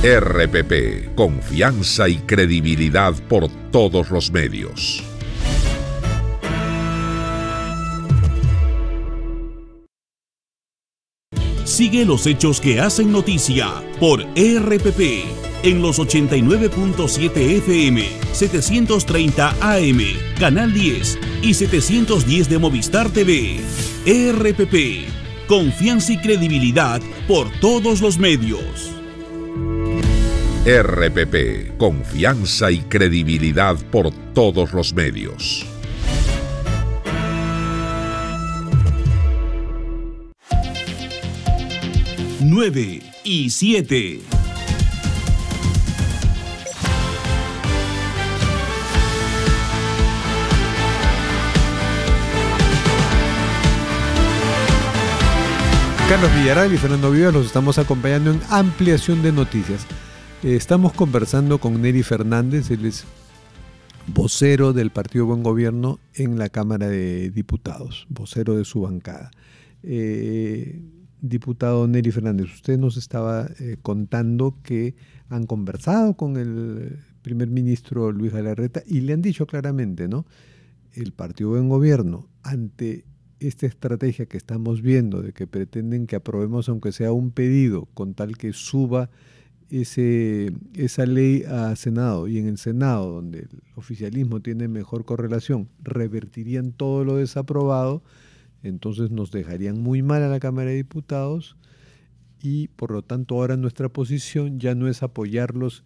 RPP, confianza y credibilidad por todos los medios. Sigue los hechos que hacen noticia por RPP en los 89.7 FM, 730 AM, Canal 10 y 710 de Movistar TV. RPP, confianza y credibilidad por todos los medios. RPP, confianza y credibilidad por todos los medios. Nueve y 7. Carlos Villarreal y Fernando Vivas los estamos acompañando en Ampliación de Noticias. Estamos conversando con Nery Fernández, él es vocero del Partido Buen Gobierno en la Cámara de Diputados, vocero de su bancada. Diputado Nery Fernández, usted nos estaba contando que han conversado con el primer ministro Luis Galarreta y le han dicho claramente, ¿no? El Partido Buen Gobierno, ante esta estrategia que estamos viendo de que pretenden que aprobemos aunque sea un pedido con tal que suba esa ley a Senado, y en el Senado, donde el oficialismo tiene mejor correlación, revertirían todo lo desaprobado, entonces nos dejarían muy mal a la Cámara de Diputados y por lo tanto ahora nuestra posición ya no es apoyarlos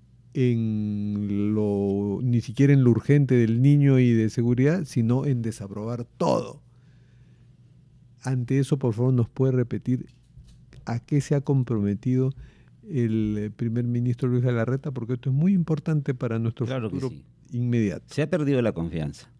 ni siquiera en lo urgente del niño y de seguridad, sino en desaprobar todo. Ante eso, por favor, ¿nos puede repetir a qué se ha comprometido el primer ministro Luis Galarreta? Porque esto es muy importante para nuestro futuro inmediato. Se ha perdido la confianza.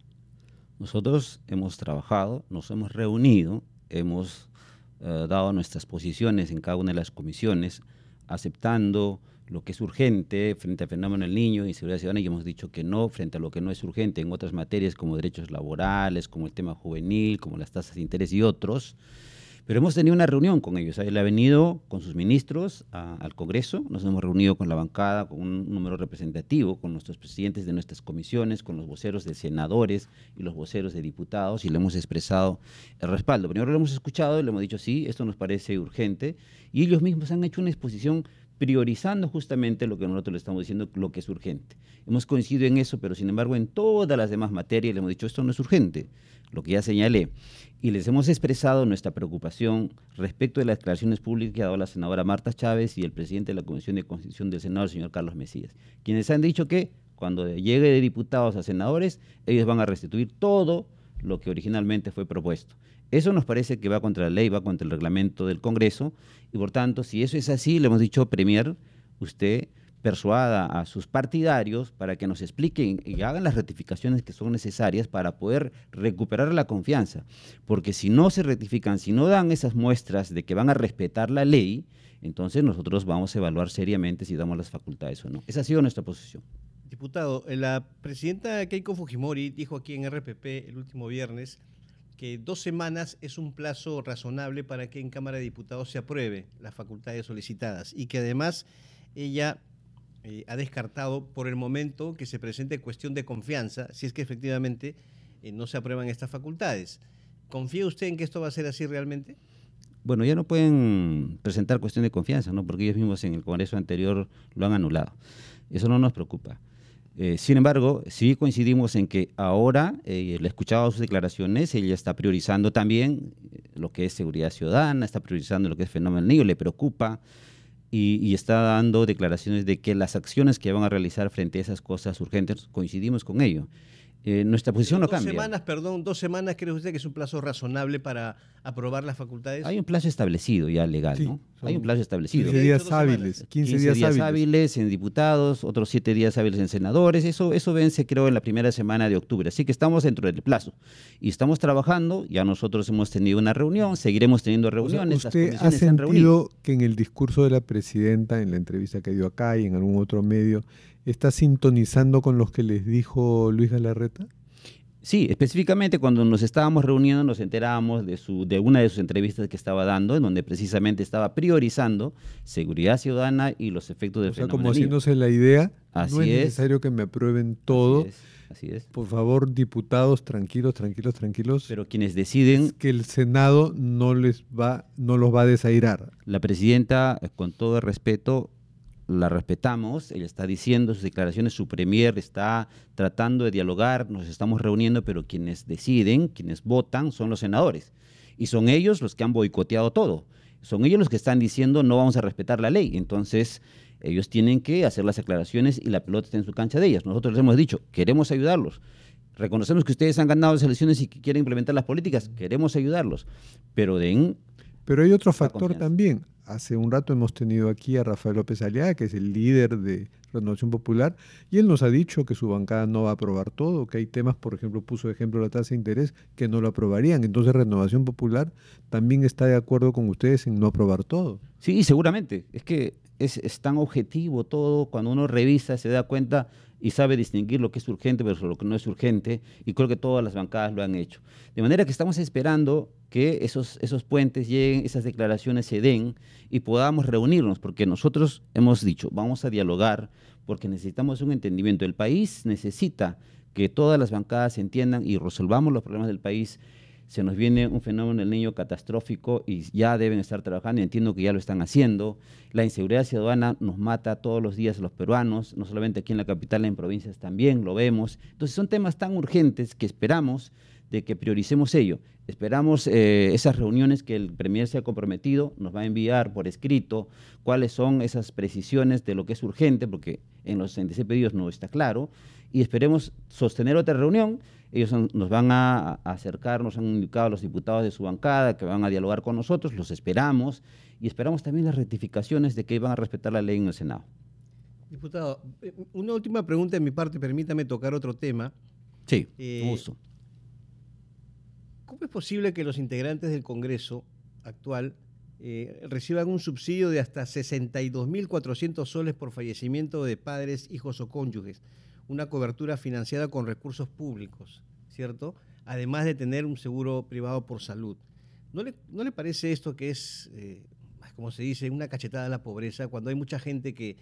Nosotros hemos trabajado, nos hemos reunido, hemos dado nuestras posiciones en cada una de las comisiones, aceptando lo que es urgente frente al fenómeno del niño y seguridad ciudadana, y hemos dicho que no frente a lo que no es urgente en otras materias como derechos laborales, como el tema juvenil, como las tasas de interés y otros. Pero hemos tenido una reunión con ellos. Él ha venido con sus ministros al Congreso, nos hemos reunido con la bancada, con un número representativo, con nuestros presidentes de nuestras comisiones, con los voceros de senadores y los voceros de diputados, y le hemos expresado el respaldo. Primero lo hemos escuchado y le hemos dicho, sí, esto nos parece urgente, y ellos mismos han hecho una exposición priorizando justamente lo que nosotros le estamos diciendo, lo que es urgente. Hemos coincidido en eso, pero sin embargo en todas las demás materias le hemos dicho, esto no es urgente, lo que ya señalé. Y les hemos expresado nuestra preocupación respecto de las declaraciones públicas que ha dado la senadora Marta Chávez y el presidente de la Comisión de Constitución del Senado, el señor Carlos Mesías, quienes han dicho que cuando llegue de diputados a senadores, ellos van a restituir todo lo que originalmente fue propuesto. Eso nos parece que va contra la ley, va contra el reglamento del Congreso, y por tanto, si eso es así, le hemos dicho, Premier, usted persuada a sus partidarios para que nos expliquen y hagan las rectificaciones que son necesarias para poder recuperar la confianza, porque si no se rectifican, si no dan esas muestras de que van a respetar la ley, entonces nosotros vamos a evaluar seriamente si damos las facultades o no. Esa ha sido nuestra posición. Diputado, la presidenta Keiko Fujimori dijo aquí en RPP el último viernes que 2 semanas es un plazo razonable para que en Cámara de Diputados se apruebe las facultades solicitadas y que además ella ha descartado por el momento que se presente cuestión de confianza si es que efectivamente no se aprueban estas facultades. ¿Confía usted en que esto va a ser así realmente? Bueno, ya no pueden presentar cuestión de confianza, ¿no? Porque ellos mismos en el Congreso anterior lo han anulado. Eso no nos preocupa. Sin embargo, sí coincidimos en que ahora, le he escuchado sus declaraciones, ella está priorizando también lo que es seguridad ciudadana, está priorizando lo que es fenómeno del niño, le preocupa y está dando declaraciones de que las acciones que van a realizar frente a esas cosas urgentes, coincidimos con ello. Nuestra posición no cambia. 2 semanas, ¿cree usted que es un plazo razonable para aprobar las facultades? Hay un plazo establecido ya legal, sí, ¿no? Hay un plazo establecido. 15 días hábiles. 15 días hábiles en diputados, otros 7 días hábiles en senadores. Eso vence, creo, en la primera semana de octubre. Así que estamos dentro del plazo. Y estamos trabajando. Ya nosotros hemos tenido una reunión, seguiremos teniendo reuniones. O sea, ¿usted ha sentido que en el discurso de la presidenta, en la entrevista que dio acá y en algún otro medio, está sintonizando con los que les dijo Luis Galarreta? Sí, específicamente cuando nos estábamos reuniendo nos enterábamos de una de sus entrevistas que estaba dando, en donde precisamente estaba priorizando seguridad ciudadana y los efectos del O sea, fenómeno como del Niño. haciéndose la idea, Así no es es. necesario que me aprueben todo. Así es. Por favor, diputados, tranquilos. Pero quienes deciden, Es que el Senado no los va a desairar. la presidenta, con todo el respeto, la respetamos, ella está diciendo sus declaraciones, su premier está tratando de dialogar, nos estamos reuniendo, pero quienes deciden, quienes votan, son los senadores. Y son ellos los que han boicoteado todo. Son ellos los que están diciendo no vamos a respetar la ley. Entonces, ellos tienen que hacer las aclaraciones y la pelota está en su cancha de ellas. Nosotros les hemos dicho, queremos ayudarlos. Reconocemos que ustedes han ganado las elecciones y que quieren implementar las políticas, queremos ayudarlos. Pero Pero hay otro factor confianza. también. Hace un rato hemos tenido aquí a Rafael López Aliaga, que es el líder de Renovación Popular, y él nos ha dicho que su bancada no va a aprobar todo, que hay temas, por ejemplo, puso de ejemplo la tasa de interés, que no lo aprobarían. Entonces Renovación Popular también está de acuerdo con ustedes en no aprobar todo. sí, seguramente. Es que es tan objetivo todo, cuando uno revisa se da cuenta y sabe distinguir lo que es urgente versus lo que no es urgente, y creo que todas las bancadas lo han hecho. De manera que estamos esperando que esos puentes lleguen, esas declaraciones se den y podamos reunirnos, porque nosotros hemos dicho, vamos a dialogar, porque necesitamos un entendimiento. El país necesita que todas las bancadas se entiendan y resolvamos los problemas del país. Se nos viene un fenómeno del Niño catastrófico y ya deben estar trabajando, y entiendo que ya lo están haciendo. La inseguridad ciudadana nos mata todos los días a los peruanos, no solamente aquí en la capital, en provincias también lo vemos. Entonces son temas tan urgentes que esperamos de que prioricemos ello. Esperamos esas reuniones que el premier se ha comprometido, nos va a enviar por escrito cuáles son esas precisiones de lo que es urgente, porque en los 66 pedidos no está claro, y esperemos sostener otra reunión. Ellos nos van a acercar, nos han indicado a los diputados de su bancada que van a dialogar con nosotros, los esperamos, y esperamos también las rectificaciones de que van a respetar la ley en el Senado. Diputado, una última pregunta de mi parte, permítame tocar otro tema. Sí, con gusto. ¿Cómo es posible que los integrantes del Congreso actual reciban un subsidio de hasta 62.400 soles por fallecimiento de padres, hijos o cónyuges? Una cobertura financiada con recursos públicos, ¿cierto? Además de tener un seguro privado por salud. ¿No le parece esto que es, como se dice, una cachetada a la pobreza, cuando hay mucha gente que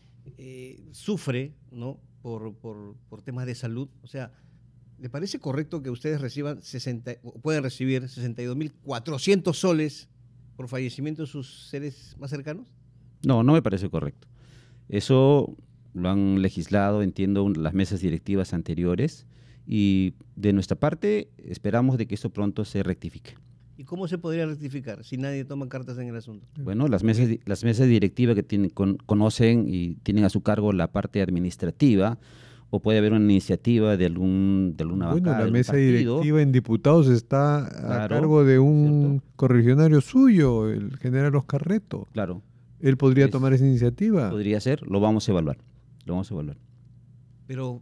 sufre, ¿no?, por temas de salud? O sea, ¿le parece correcto que ustedes pueden recibir 62.400 soles por fallecimiento de sus seres más cercanos? No, no me parece correcto. Eso lo han legislado, entiendo, las mesas directivas anteriores, y de nuestra parte esperamos de que esto pronto se rectifique. ¿Y cómo se podría rectificar si nadie toma cartas en el asunto? Bueno, las mesas directivas que conocen y tienen a su cargo la parte administrativa, o puede haber una iniciativa de alguna bancada, Bueno, la de mesa partido. directiva en diputados está a Claro, cargo de un ¿cierto? Correligionario suyo, el general Oscar Reto. Claro, Él podría tomar esa iniciativa. podría ser, lo vamos a evaluar. Lo vamos a evaluar. Pero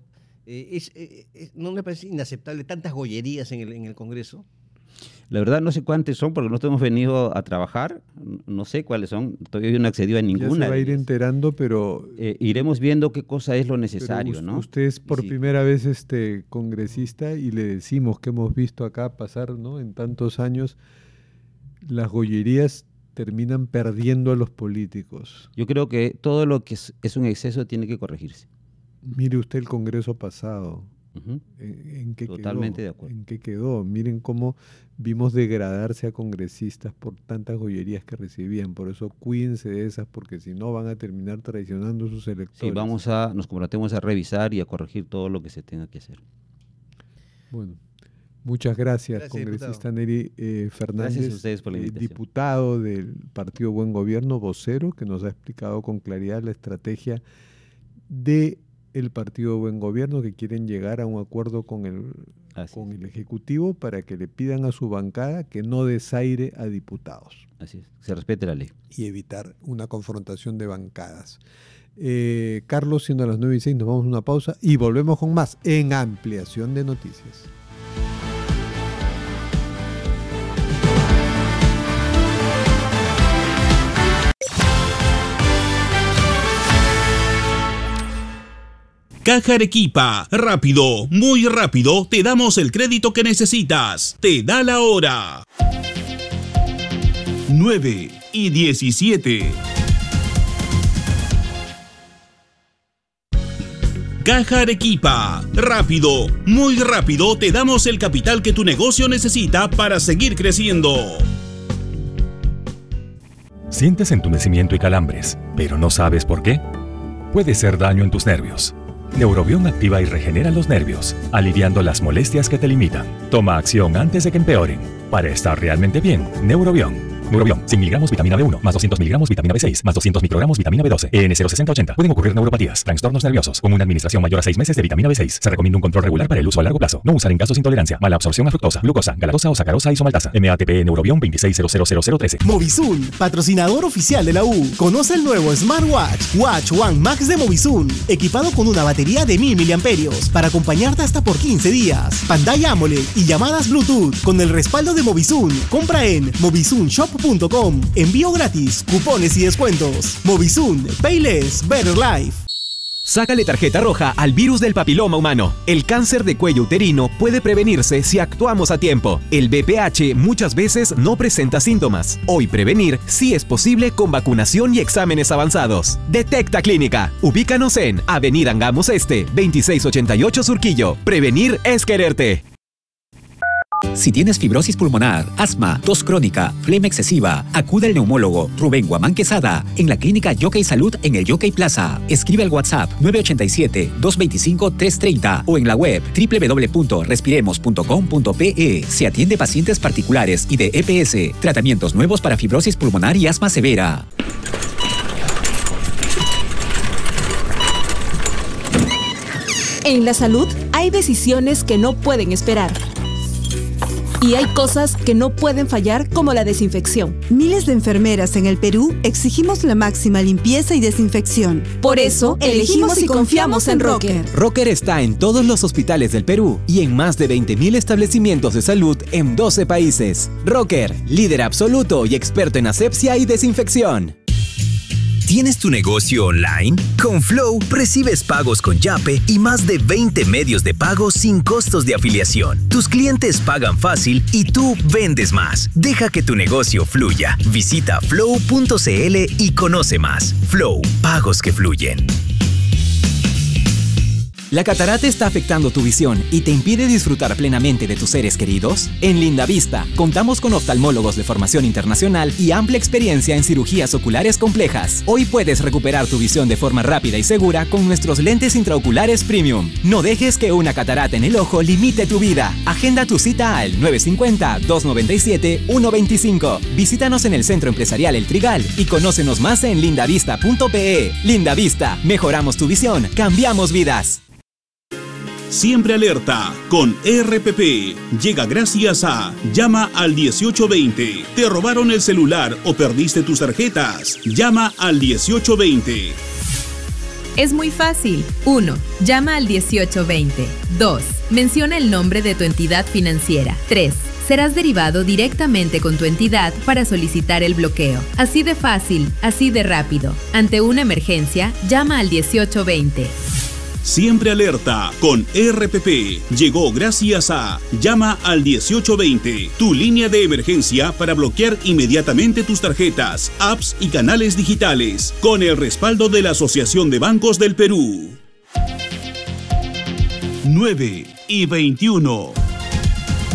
¿no le parece inaceptable tantas gollerías en el Congreso? La verdad no sé cuántas son, porque nosotros hemos venido a trabajar, no sé cuáles son, todavía no he accedido a Ya ninguna. se va a de ir ellas. enterando, pero Iremos viendo qué cosa es lo pero necesario, ¿no? usted es por Sí. primera vez congresista y le decimos que hemos visto acá pasar, ¿no?, en tantos años, las gollerías terminan perdiendo a los políticos. Yo creo que todo lo que es un exceso tiene que corregirse. Mire usted el Congreso pasado. Ujú. ¿En qué Totalmente quedó? de acuerdo. ¿En qué quedó? Miren cómo vimos degradarse a congresistas por tantas gollerías que recibían. Por eso cuídense de esas, porque si no van a terminar traicionando a sus electores. Sí, nos comprometemos a revisar y a corregir todo lo que se tenga que hacer. Bueno, muchas gracias, Gracias, congresista Neri Fernández, Gracias a ustedes por la invitación. diputado del Partido Buen Gobierno, vocero, que nos ha explicado con claridad la estrategia de el Partido Buen Gobierno, que quieren llegar a un acuerdo con Así el es. Ejecutivo para que le pidan a su bancada que no desaire a diputados Así es, se respete la ley. y evitar una confrontación de bancadas. Carlos, siendo las 9:06, nos vamos a una pausa y volvemos con más en Ampliación de Noticias. Caja Arequipa, rápido, muy rápido, te damos el crédito que necesitas. Te da la hora. 9:17. Caja Arequipa, rápido, muy rápido, te damos el capital que tu negocio necesita para seguir creciendo. Sientes entumecimiento y calambres, pero no sabes por qué. Puede ser daño en tus nervios. Neurobión activa y regenera los nervios, aliviando las molestias que te limitan. Toma acción antes de que empeoren. Para estar realmente bien, Neurobión. Neurobión, 100 miligramos vitamina B1, más 200 miligramos vitamina B6, más 200 microgramos vitamina B12, EN06080. Pueden ocurrir neuropatías, trastornos nerviosos, con una administración mayor a 6 meses de vitamina B6. Se recomienda un control regular para el uso a largo plazo. No usar en casos de intolerancia, mala absorción a fructosa, glucosa, galactosa o sacarosa isomaltasa. MATP Neurobión 2600013. Movisun, patrocinador oficial de la U. Conoce el nuevo smartwatch Watch One Max de Movisun, equipado con una batería de 1000 mAh para acompañarte hasta por 15 días. Pantalla AMOLED y llamadas Bluetooth con el respaldo de Movisun. Compra en movisunshop.com. Envío gratis, cupones y descuentos. Movisun, Payless, Better Life. Sácale tarjeta roja al virus del papiloma humano. El cáncer de cuello uterino puede prevenirse si actuamos a tiempo. El VPH muchas veces no presenta síntomas. Hoy prevenir sí es posible con vacunación y exámenes avanzados. Detecta Clínica. Ubícanos en Avenida Angamos Este, 2688 Surquillo. Prevenir es quererte. Si tienes fibrosis pulmonar, asma, tos crónica, flema excesiva, acude al neumólogo Rubén Guamán Quesada en la clínica Yockey Salud en el Yockey Plaza. Escribe al WhatsApp 987-225-330 o en la web www.respiremos.com.pe. Se atiende pacientes particulares y de EPS. Tratamientos nuevos para fibrosis pulmonar y asma severa. En la salud hay decisiones que no pueden esperar. Y hay cosas que no pueden fallar, como la desinfección. Miles de enfermeras en el Perú exigimos la máxima limpieza y desinfección. Por eso, elegimos y confiamos en Rocker. Rocker está en todos los hospitales del Perú y en más de 20.000 establecimientos de salud en 12 países. Rocker, líder absoluto y experto en asepsia y desinfección. ¿Tienes tu negocio online? Con Flow recibes pagos con Yape y más de 20 medios de pago sin costos de afiliación. Tus clientes pagan fácil y tú vendes más. Deja que tu negocio fluya. Visita flow.cl y conoce más. Flow, pagos que fluyen. ¿La catarata está afectando tu visión y te impide disfrutar plenamente de tus seres queridos? En Lindavista, contamos con oftalmólogos de formación internacional y amplia experiencia en cirugías oculares complejas. Hoy puedes recuperar tu visión de forma rápida y segura con nuestros lentes intraoculares Premium. No dejes que una catarata en el ojo limite tu vida. Agenda tu cita al 950-297-125. Visítanos en el Centro Empresarial El Trigal y conócenos más en lindavista.pe. Lindavista, mejoramos tu visión, cambiamos vidas. Siempre alerta con RPP. Llega gracias a Llama al 1820. ¿Te robaron el celular o perdiste tus tarjetas? Llama al 1820. Es muy fácil. 1. Llama al 1820. 2. Menciona el nombre de tu entidad financiera. 3. Serás derivado directamente con tu entidad para solicitar el bloqueo. Así de fácil, así de rápido. Ante una emergencia, llama al 1820. Siempre alerta con RPP. Llegó gracias a Llama al 1820, tu línea de emergencia para bloquear inmediatamente tus tarjetas, apps y canales digitales, con el respaldo de la Asociación de Bancos del Perú. 9:21.